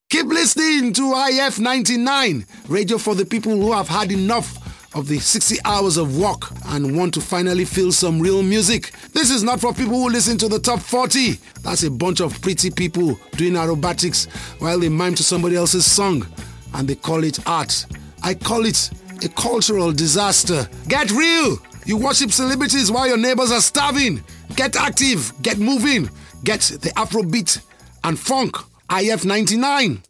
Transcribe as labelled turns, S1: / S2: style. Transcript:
S1: Keep listening to IF 99, radio for the people who have had enough of the 60 hours of work and want to finally feel some real music. This is not for people who listen to the top 40. That's a bunch of pretty people doing aerobatics while they mime to somebody else's song, and they call it art. I call it a cultural disaster. Get real! You worship celebrities while your neighbors are starving. Get active, get moving, get the Afrobeat and funk. IF 99.